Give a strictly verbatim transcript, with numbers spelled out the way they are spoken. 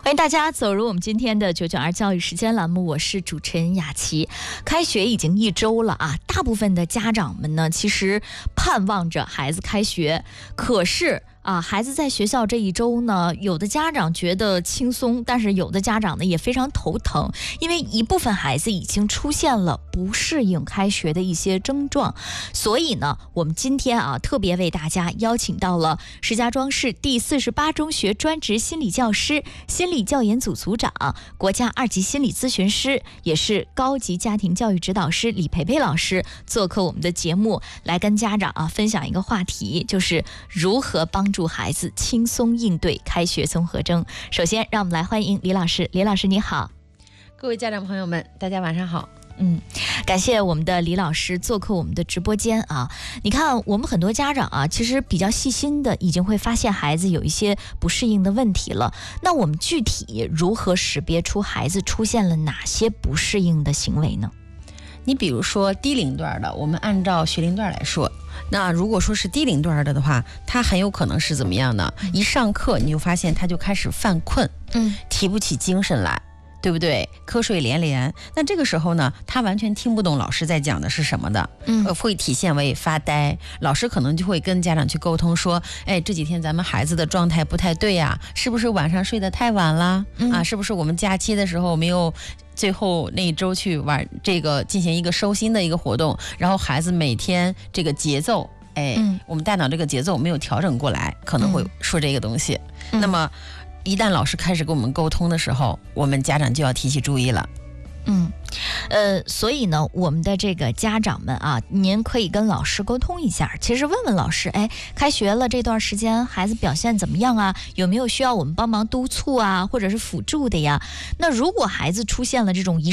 欢迎大家走入我们今天的九九二教育时间栏目，我是主持人雅琪。开学已经一周了啊，大部分的家长们呢，其实盼望着孩子开学，可是啊，孩子在学校这一周呢，有的家长觉得轻松，但是有的家长呢也非常头疼，因为一部分孩子已经出现了不适应开学的一些症状。所以呢，我们今天啊特别为大家邀请到了石家庄市第四十八中学专职心理教师、心理教研组组长、国家二级心理咨询师，也是高级家庭教育指导师李培培老师做客我们的节目，来跟家长啊分享一个话题，就是如何帮助孩子轻松应对开学综合征。首先让我们来欢迎李老师。李老师你好。 各位家长朋友们大家晚上好。 嗯，感谢我们的李老师做客我们的直播间啊。你看我们很多家长啊，其实比较细心的已经会发现孩子有一些不适应的问题了。那我们具体如何识别出孩子出现了哪些不适应的行为呢？ 你比如说低龄段的，我们按照学龄段来说，那如果说是低龄段的的话，他很有可能是怎么样呢？一上课你就发现他就开始犯困，嗯，提不起精神来，对不对？瞌睡连连。那这个时候呢，他完全听不懂老师在讲的是什么的，嗯，会体现为发呆。老师可能就会跟家长去沟通说，哎，这几天咱们孩子的状态不太对呀、啊，是不是晚上睡得太晚了、嗯、啊？是不是我们假期的时候没有最后那一周去玩这个进行一个收心的一个活动，然后孩子每天这个节奏，哎、嗯，我们大脑这个节奏没有调整过来，可能会说这个东西。嗯、那么一旦老师开始跟我们沟通的时候，我们家长就要提起注意了。 嗯，呃，所以呢，我们的这个家长们啊，您可以跟老师沟通一下，其实问问老师，哎，开学了这段时间孩子表现怎么样啊？有没有需要我们帮忙督促啊，或者是辅助的呀？那如果孩子出现了这种一